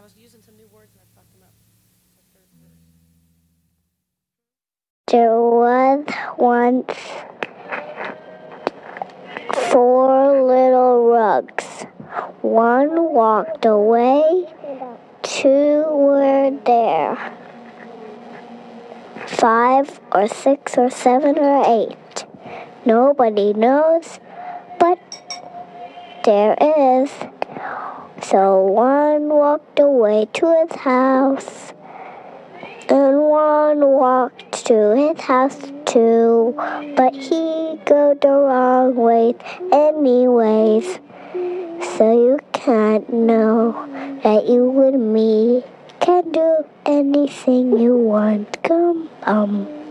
was using some new words and I fucked them up. The third verse. There was once 4 little rugs. One walked away, 2 were there. 5 or 6 or 7 or 8. Nobody knows, but there is. So one walked away to his house, and one walked to his house too, but he go the wrong way anyways. So you can't know that you and me can do anything you want. Come